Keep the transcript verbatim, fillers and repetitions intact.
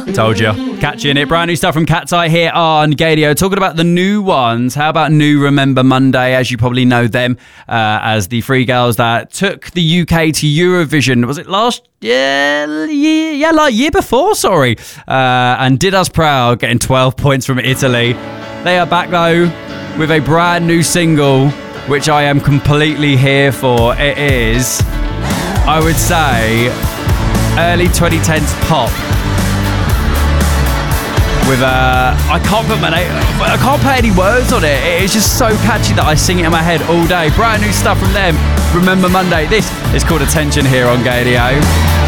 Told you. Catch you in it. Brand new stuff from Cat's Eye here on Gadio. Talking about the new ones. How about New Remember Monday, as you probably know them uh, as the three girls that took the U K to Eurovision. Was it last year? Yeah, yeah like year before, sorry. Uh, and did us proud, getting twelve points from Italy. They are back, though, with a brand new single, which I am completely here for. It is, I would say, early twenty tens pop. With uh, I can't put my name, I can't put any words on it. It's just so catchy that I sing it in my head all day. Brand new stuff from them. Remember Monday. This is called Attention here on Gadio.